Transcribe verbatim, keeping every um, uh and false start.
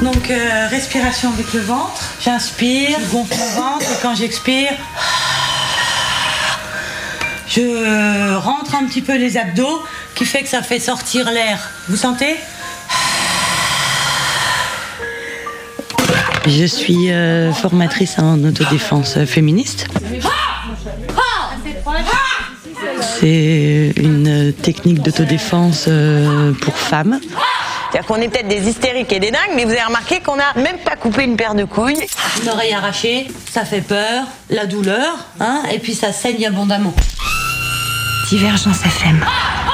Donc euh, respiration avec le ventre. J'inspire, je gonfle le ventre et quand j'expire, je rentre un petit peu les abdos qui fait que ça fait sortir l'air. Vous sentez ? Je suis euh, formatrice en autodéfense féministe. C'est une technique d'autodéfense euh, pour femmes. C'est-à-dire qu'on est peut-être des hystériques et des dingues, mais vous avez remarqué qu'on n'a même pas coupé une paire de couilles. Une oreille arrachée, ça fait peur, la douleur, hein, et puis ça saigne abondamment. Divergence F M.